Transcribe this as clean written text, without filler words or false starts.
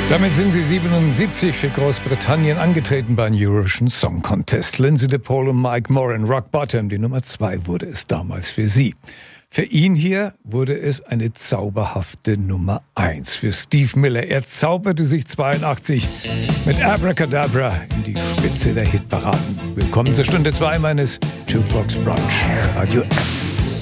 Damit sind sie 77 für Großbritannien angetreten beim Eurovision Song Contest. Lindsay DePaul und Mike Moran, Rock Bottom, die Nummer 2 wurde es damals für sie. Für ihn hier wurde es eine zauberhafte Nummer 1 für Steve Miller. Er zauberte sich 82 mit Abracadabra in die Spitze der Hitparaden. Willkommen zur Stunde 2 meines Jukebox Brunch. Radio F.